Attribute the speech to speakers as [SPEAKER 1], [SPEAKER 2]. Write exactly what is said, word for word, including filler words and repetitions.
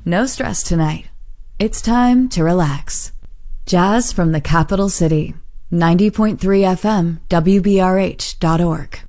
[SPEAKER 1] No stress tonight. It's time to relax. Jazz from the capital city. ninety point three F M, W B R H dot org.